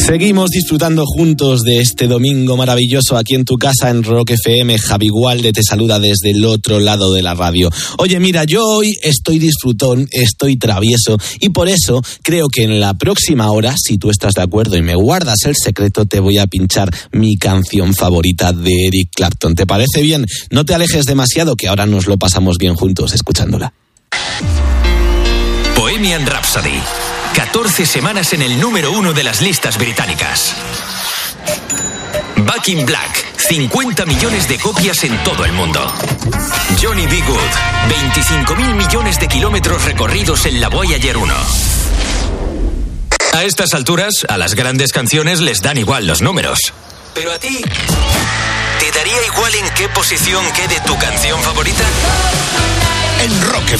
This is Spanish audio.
Seguimos disfrutando juntos de este domingo maravilloso aquí en tu casa en Rock FM. Javi Gualde te saluda desde el otro lado de la radio. Oye, mira, yo hoy estoy disfrutón, estoy travieso y por eso creo que en la próxima hora, si tú estás de acuerdo y me guardas el secreto, te voy a pinchar mi canción favorita de Eric Clapton. ¿Te parece bien? No te alejes demasiado, que ahora nos lo pasamos bien juntos escuchándola. Bohemian Rhapsody. 14 semanas en el número 1 de las listas británicas. Back in Black. 50 millones de copias en todo el mundo. Johnny B. Good. 25.000 millones de kilómetros recorridos en la Voyager 1. A estas alturas, a las grandes canciones les dan igual los números. Pero a ti, ¿te daría igual en qué posición quede tu canción favorita? En Rock